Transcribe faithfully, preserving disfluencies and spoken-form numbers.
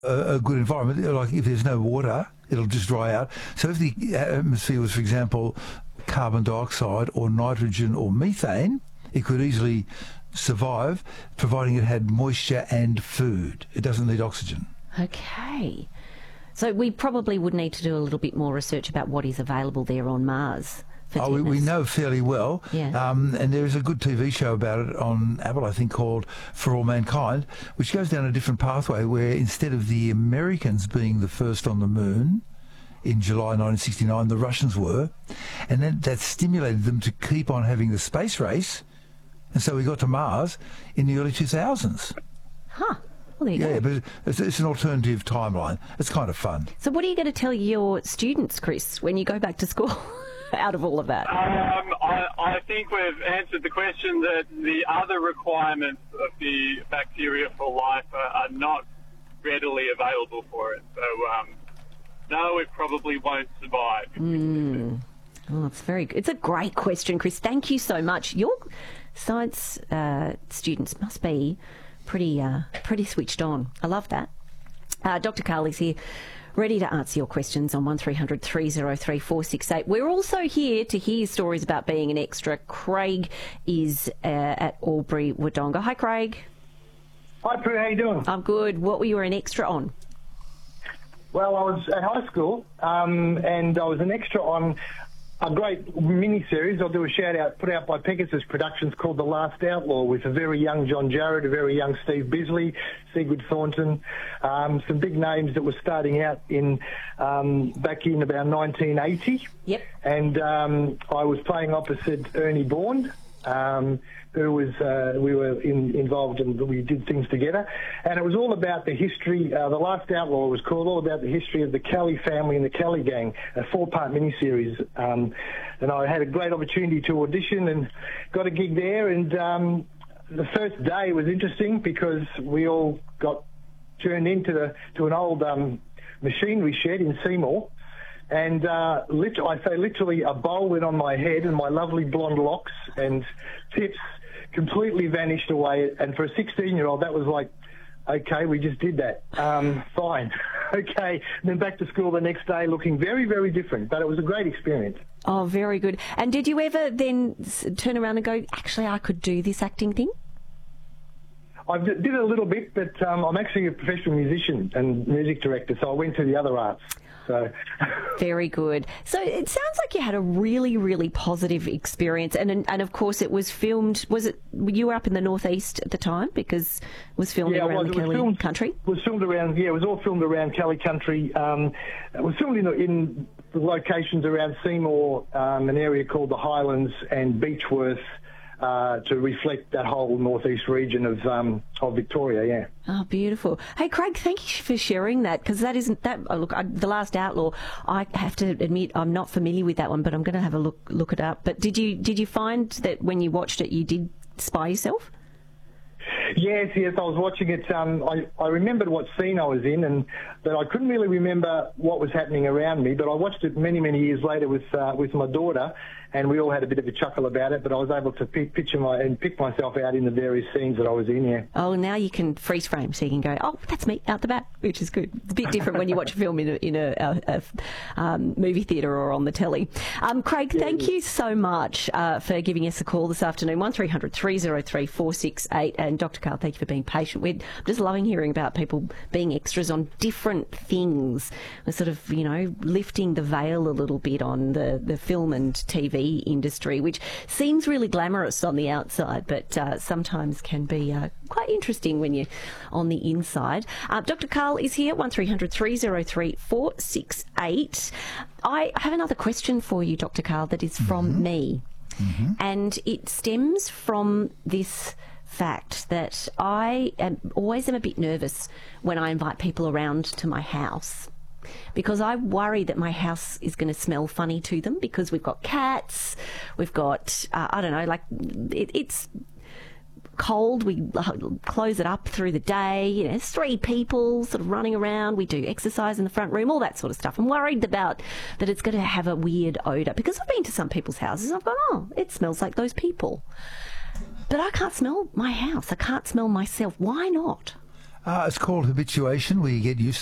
a, a good environment. Like if there's no water, it'll just dry out. So if the atmosphere was, for example, carbon dioxide or nitrogen or methane, it could easily survive, providing it had moisture and food. It doesn't need oxygen. Okay. So we probably would need to do a little bit more research about what is available there on Mars. Oh, we, we know fairly well. Yeah. Um, and there is a good T V show about it on Apple, I think, called For All Mankind, which goes down a different pathway where instead of the Americans being the first on the moon in July nineteen sixty-nine, the Russians were. And then that stimulated them to keep on having the space race. And so we got to Mars in the early two thousands. Huh. Well, there you yeah, go. but it's, it's an alternative timeline. It's kind of fun. So what are you going to tell your students, Chris, when you go back to school out of all of that? Um, I, I think we've answered the question that the other requirements of the bacteria for life are, are not readily available for it. So, um, no, it probably won't survive. Mm. Oh, it's very good. It's a great question, Chris. Thank you so much. Your science uh, students must be pretty uh, pretty switched on. I love that. Uh, Doctor Karl is here, ready to answer your questions on one three hundred three oh three four six eight. We're also here to hear stories about being an extra. Craig is uh, at Albury Wodonga. Hi, Craig. Hi, Prue. How you doing? I'm good. What were you an extra on? Well, I was at high school, um, and I was an extra on a great mini-series. I'll do a shout-out put out by Pegasus Productions called The Last Outlaw, with a very young John Jarrett, a very young Steve Bisley, Sigurd Thornton, um, some big names that were starting out in um, back in about nineteen eighty. Yep. And um, I was playing opposite Ernie Bourne, um, who was, uh, we were in, involved and we did things together. And it was all about the history, uh, The Last Outlaw was called, all about the history of the Kelly family and the Kelly gang, a four-part miniseries. Um, and I had a great opportunity to audition and got a gig there. And um, the first day was interesting because we all got turned into the, to an old um, machinery shed in Seymour. And uh, lit- I say literally a bowl went on my head and my lovely blonde locks and tips completely vanished away. And for a sixteen-year-old, that was like, okay, we just did that. Um, fine. Okay. And then back to school the next day looking very, very different. But it was a great experience. Oh, very good. And did you ever then turn around and go, actually, I could do this acting thing? I did a little bit, but um, I'm actually a professional musician and music director, so I went to the other arts. So. Very good. So it sounds like you had a really, really positive experience, and and of course it was filmed. Was it you were up in the northeast at the time because it was filmed yeah, around was, the Kelly filmed, country? It was filmed around. Yeah, it was all filmed around Kelly country. Um, it was filmed in, in the locations around Seymour, um, an area called the Highlands and Beechworth. Uh, to reflect that whole northeast region of um, of Victoria, yeah. Oh, beautiful. Hey, Craig, thank you for sharing that, because that isn't that. Oh, look, I, The Last Outlaw. I have to admit, I'm not familiar with that one, but I'm going to have a look look it up. But did you did you find that when you watched it, you did spy yourself? Yes, yes, I was watching it. Um, I, I remembered what scene I was in, and but I couldn't really remember what was happening around me. But I watched it many, many years later with uh, with my daughter, and we all had a bit of a chuckle about it. But I was able to pick, picture my and pick myself out in the various scenes that I was in. Yeah. Oh, now you can freeze frame, so you can go, oh, that's me out the back, which is good. It's a bit different when you watch a film in a, in a, a, a um, movie theatre or on the telly. Um, Craig, yeah, thank yeah. you so much uh, for giving us a call this afternoon. One three hundred three oh three four six eight, and Doctor Karl, thank you for being patient. We're just loving hearing about people being extras on different things. We're sort of, you know, lifting the veil a little bit on the, the film and T V industry, which seems really glamorous on the outside, but uh, sometimes can be uh, quite interesting when you're on the inside. Uh, Doctor Karl is here, one three hundred three oh three four six eight. I have another question for you, Doctor Karl, that is from mm-hmm. me. Mm-hmm. And it stems from this fact that I am always am a bit nervous when I invite people around to my house, because I worry that my house is going to smell funny to them, because we've got cats, we've got, uh, I don't know, like it, it's cold, we close it up through the day, you know, there's three people sort of running around, we do exercise in the front room, all that sort of stuff. I'm worried about that it's going to have a weird odour, because I've been to some people's houses and I've gone, oh, it smells like those people. But I can't smell my house. I can't smell myself. Why not? Uh, it's called habituation, where you get used